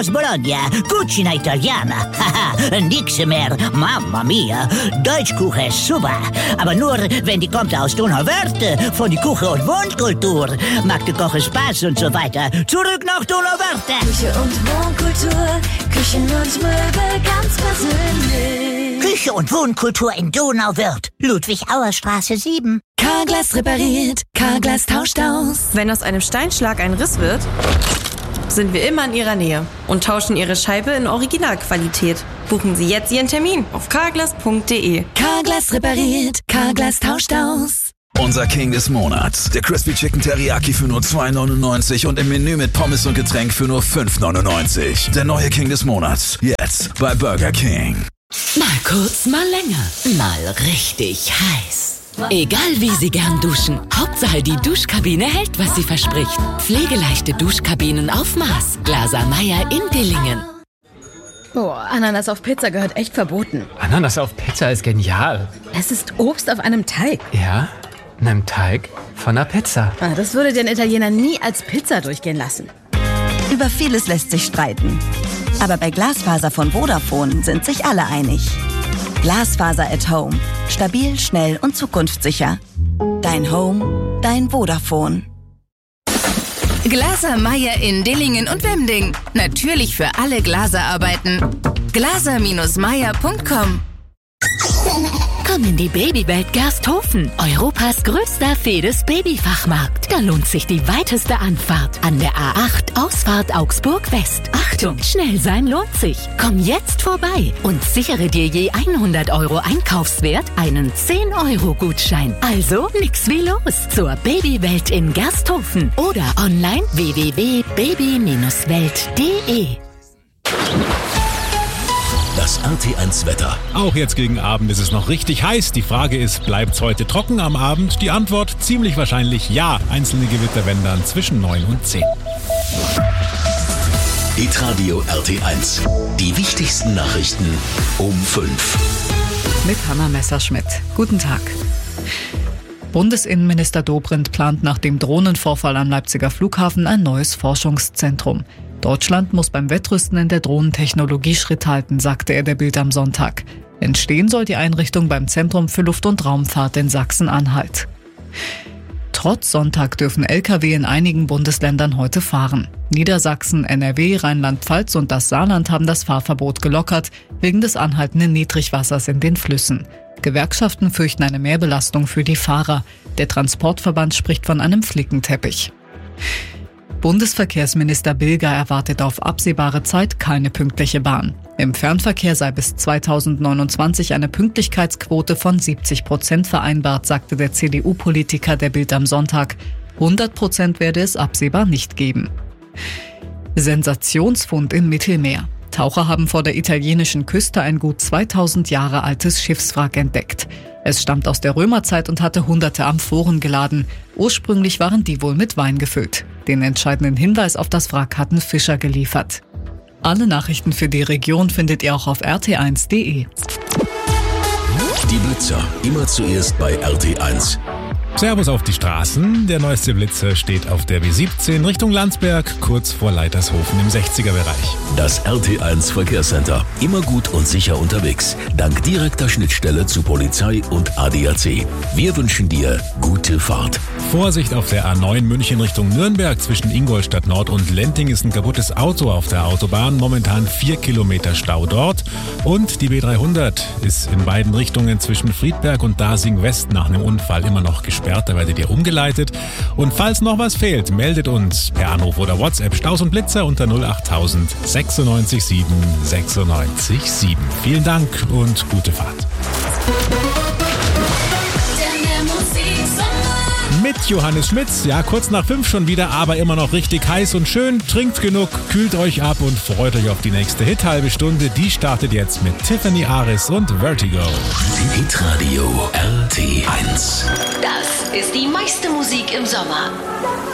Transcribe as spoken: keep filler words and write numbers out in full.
aus Bologna, Cucina Italiana. Haha, nix mehr, Mamma mia. Deutschkuche ist super, aber nur, wenn die kommt aus Donauwörth, von die Küche und Wohnkultur. Macht die Koche Spaß und so weiter. Zurück nach Donauwörth. Küche und Wohnkultur, Küchen und Möbel ganz persönlich. Küche und Wohnkultur in Donauwörth, Ludwig-Auer-Straße sieben. Carglass repariert, Carglass tauscht aus. Wenn aus einem Steinschlag ein Riss wird, sind wir immer in Ihrer Nähe und tauschen Ihre Scheibe in Originalqualität. Buchen Sie jetzt Ihren Termin auf carglass punkt de. Carglass repariert, Carglass tauscht aus. Unser King des Monats. Der Crispy Chicken Teriyaki für nur zwei neunundneunzig und im Menü mit Pommes und Getränk für nur fünf neunundneunzig. Der neue King des Monats. Jetzt bei Burger King. Mal kurz, mal länger. Mal richtig heiß. Egal wie Sie gern duschen, Hauptsache die Duschkabine hält, was sie verspricht. Pflegeleichte Duschkabinen auf Maß. Glaser Meyer in Dillingen. Oh, Ananas auf Pizza gehört echt verboten. Ananas auf Pizza ist genial. Es ist Obst auf einem Teig. Ja, in einem Teig von einer Pizza. Ah, das würde den Italiener nie als Pizza durchgehen lassen. Über vieles lässt sich streiten. Aber bei Glasfaser von Vodafone sind sich alle einig. Glasfaser at Home. Stabil, schnell und zukunftssicher. Dein Home, dein Vodafone. Glaser Meyer in Dillingen und Wemding. Natürlich für alle Glaserarbeiten. glaser Meyer punkt com. Komm in die Babywelt Gersthofen, Europas größter Fedes Babyfachmarkt. Da lohnt sich die weiteste Anfahrt an der A acht, Ausfahrt Augsburg West. Achtung, schnell sein lohnt sich. Komm jetzt vorbei und sichere dir je hundert Euro Einkaufswert einen zehn Euro Gutschein. Also nix wie los zur Babywelt in Gersthofen oder online w w w punkt baby Bindestrich welt punkt de. Das R T eins Wetter. Auch jetzt gegen Abend ist es noch richtig heiß. Die Frage ist, bleibt es heute trocken am Abend? Die Antwort ziemlich wahrscheinlich ja. Einzelne Gewitter werden dann zwischen neun und zehn. Hitradio R T eins. Die wichtigsten Nachrichten um fünf. Mit Hanna Messerschmidt. Guten Tag. Bundesinnenminister Dobrindt plant nach dem Drohnenvorfall am Leipziger Flughafen ein neues Forschungszentrum. Deutschland muss beim Wettrüsten in der Drohnentechnologie Schritt halten, sagte er der Bild am Sonntag. Entstehen soll die Einrichtung beim Zentrum für Luft- und Raumfahrt in Sachsen-Anhalt. Trotz Sonntag dürfen L K W in einigen Bundesländern heute fahren. Niedersachsen, N R W, Rheinland-Pfalz und das Saarland haben das Fahrverbot gelockert, wegen des anhaltenden Niedrigwassers in den Flüssen. Gewerkschaften fürchten eine Mehrbelastung für die Fahrer. Der Transportverband spricht von einem Flickenteppich. Bundesverkehrsminister Bilger erwartet auf absehbare Zeit keine pünktliche Bahn. Im Fernverkehr sei bis zweitausendneunundzwanzig eine Pünktlichkeitsquote von siebzig Prozent vereinbart, sagte der C D U-Politiker der Bild am Sonntag. hundert Prozent werde es absehbar nicht geben. Sensationsfund im Mittelmeer. Taucher haben vor der italienischen Küste ein gut zweitausend Jahre altes Schiffswrack entdeckt. Es stammt aus der Römerzeit und hatte hunderte Amphoren geladen. Ursprünglich waren die wohl mit Wein gefüllt. Den entscheidenden Hinweis auf das Wrack hatten Fischer geliefert. Alle Nachrichten für die Region findet ihr auch auf r t eins punkt de. Die Blitzer, immer zuerst bei R T eins. Servus auf die Straßen. Der neueste Blitzer steht auf der B siebzehn Richtung Landsberg, kurz vor Leitershofen im sechziger-Bereich. Das R T eins Verkehrscenter. Immer gut und sicher unterwegs. Dank direkter Schnittstelle zu Polizei und A D A C. Wir wünschen dir gute Fahrt. Vorsicht auf der A neun München Richtung Nürnberg. Zwischen Ingolstadt Nord und Lenting ist ein kaputtes Auto auf der Autobahn. Momentan vier Kilometer Stau dort. Und die B dreihundert ist in beiden Richtungen zwischen Friedberg und Dasing West nach einem Unfall immer noch gesperrt. Da werdet ihr umgeleitet. Und falls noch was fehlt, meldet uns per Anruf oder WhatsApp Staus und Blitzer unter null achttausend sechsundneunzig sieben sechsundneunzig sieben. Vielen Dank und gute Fahrt. Mit Johannes Schmitz, ja kurz nach fünf schon wieder, aber immer noch richtig heiß und schön. Trinkt genug, kühlt euch ab und freut euch auf die nächste Hit-halbe Stunde. Die startet jetzt mit Tiffany Aris und Vertigo. Hitradio R T eins. Das ist die meiste Musik im Sommer.